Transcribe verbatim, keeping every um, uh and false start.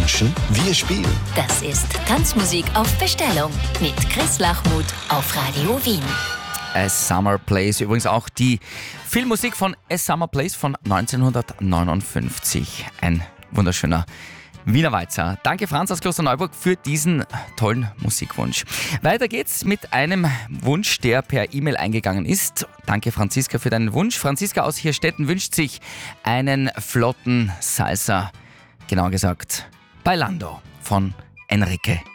wünschen, wir spielen. Das ist Tanzmusik auf Bestellung mit Chris Lachmuth auf Radio Wien. A Summer Place, übrigens auch die Filmmusik von A Summer Place von neunzehnhundertneunundfünfzig. Ein wunderschöner Wiener Walzer. Danke Franz aus Klosterneuburg für diesen tollen Musikwunsch. Weiter geht's mit einem Wunsch, der per E-Mail eingegangen ist. Danke Franziska für deinen Wunsch. Franziska aus Hirstetten wünscht sich einen flotten Salsa, genauer gesagt Bailando von Enrique